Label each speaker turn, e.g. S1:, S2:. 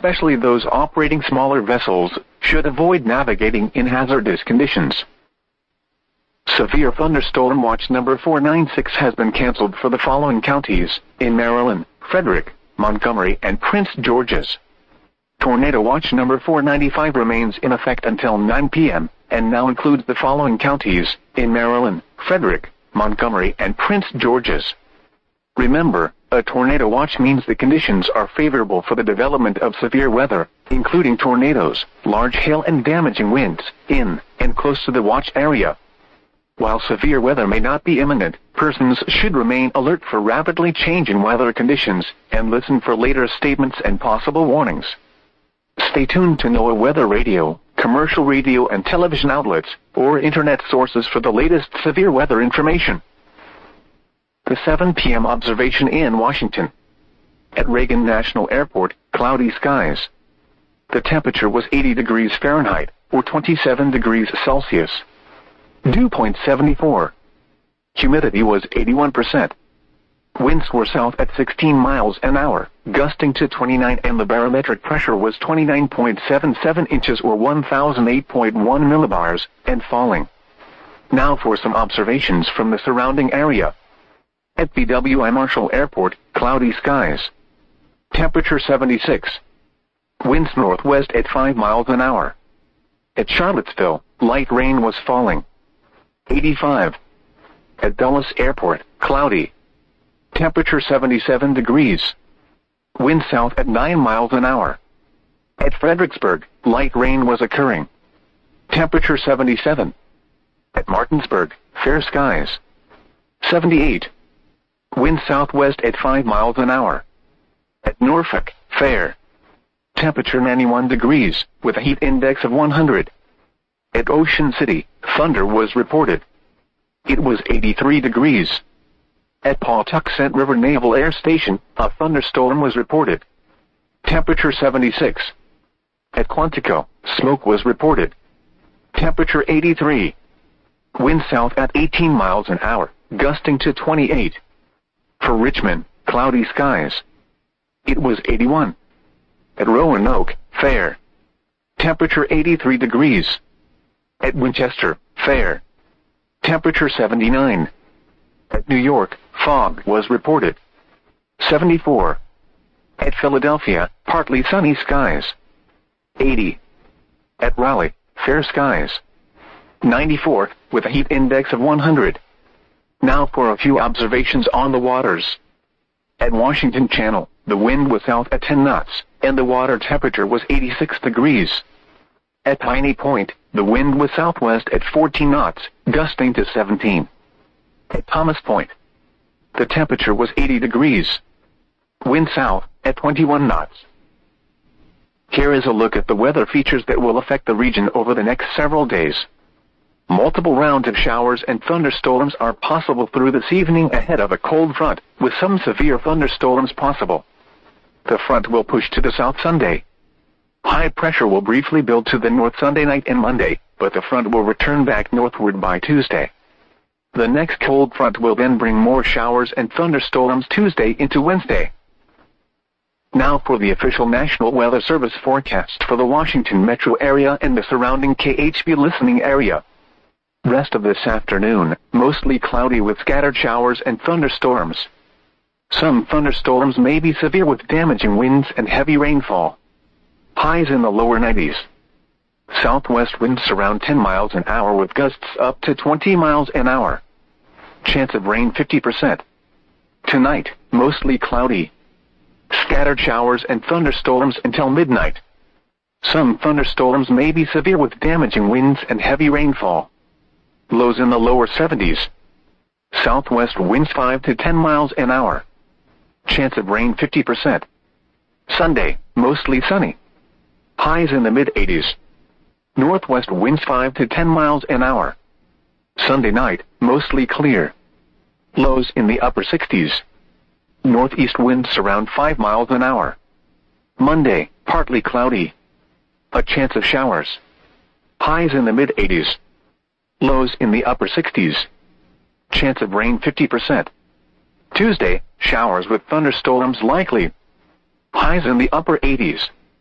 S1: especially those operating smaller vessels, should avoid navigating in hazardous conditions. Severe thunderstorm watch number 496 has been canceled for the following counties in Maryland: Frederick, Montgomery, and Prince George's. Tornado watch number 495 remains in effect until 9 p.m. and now includes the following counties in Maryland: Frederick, Montgomery, and Prince George's. Remember, a tornado watch means the conditions are favorable for the development of severe weather, including tornadoes, large hail, and damaging winds in and close to the watch area. While severe weather may not be imminent, persons should remain alert for rapidly changing weather conditions and listen for later statements and possible warnings. Stay tuned to NOAA Weather Radio, commercial radio and television outlets, or internet sources for the latest severe weather information. The 7 p.m. observation in Washington. At Reagan National Airport, cloudy skies. The temperature was 80 degrees Fahrenheit, or 27 degrees Celsius. Dew point 74. Humidity was 81%. Winds were south at 16 miles an hour, gusting to 29, and the barometric pressure was 29.77 inches or 1008.1 millibars, and falling. Now for some observations from the surrounding area. At BWI Marshall Airport, cloudy skies. Temperature 76. Winds northwest at 5 miles an hour. At Charlottesville, light rain was falling. 85. At Dulles Airport, cloudy. Temperature 77 degrees. Wind south at 9 miles an hour. At Fredericksburg, light rain was occurring. Temperature 77. At Martinsburg, fair skies. 78. Wind southwest at 5 miles an hour. At Norfolk, fair. Temperature 91 degrees, with a heat index of 100. At Ocean City, thunder was reported. It was 83 degrees. At Pawtuxet River Naval Air Station, a thunderstorm was reported. Temperature 76. At Quantico, smoke was reported. Temperature 83. Wind south at 18 miles an hour, gusting to 28. For Richmond, cloudy skies. It was 81. At Roanoke, fair. Temperature 83 degrees. At Winchester, fair. Temperature 79. At New York, fog was reported. 74. At Philadelphia, partly sunny skies. 80. At Raleigh, fair skies. 94, with a heat index of 100. Now for a few observations on the waters. At Washington Channel, the wind was south at 10 knots, and the water temperature was 86 degrees. At Piney Point, the wind was southwest at 14 knots, gusting to 17. At Thomas Point, the temperature was 80 degrees. Wind south at 21 knots. Here is a look at the weather features that will affect the region over the next several days. Multiple rounds of showers and thunderstorms are possible through this evening ahead of a cold front, with some severe thunderstorms possible. The front will push to the south Sunday. High pressure will briefly build to the north Sunday night and Monday, but the front will return back northward by Tuesday. The next cold front will then bring more showers and thunderstorms Tuesday into Wednesday. Now for the official National Weather Service forecast for the Washington metro area and the surrounding KHB listening area. Rest of this afternoon, mostly cloudy with scattered showers and thunderstorms. Some thunderstorms may be severe with damaging winds and heavy rainfall. Highs in the lower 90s. Southwest winds around 10 miles an hour with gusts up to 20 miles an hour. Chance of rain 50%. Tonight, mostly cloudy. Scattered showers and thunderstorms until midnight. Some thunderstorms may be severe with damaging winds and heavy rainfall. Lows in the lower 70s. Southwest winds 5 to 10 miles an hour. Chance of rain 50%. Sunday, mostly sunny. Highs in the mid-80s. Northwest winds 5 to 10 miles an hour. Sunday night, mostly clear. Lows in the upper 60s. Northeast winds around 5 miles an hour. Monday, partly cloudy. A chance of showers. Highs in the mid-80s. Lows in the upper 60s. Chance of rain 50%. Tuesday, showers with thunderstorms likely. Highs in the upper 80s.